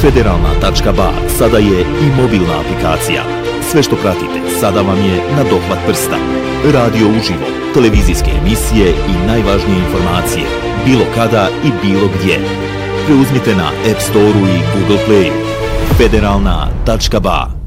Federalna.ba sada je i mobilna aplikacija. Sve što pratite sada vam je na dohvat prsta. Radio uživo, televizijske emisije i najvažnije informacije, bilo kada i bilo gdje. Preuzmite na App Store-u i Google Play. Federalna.ba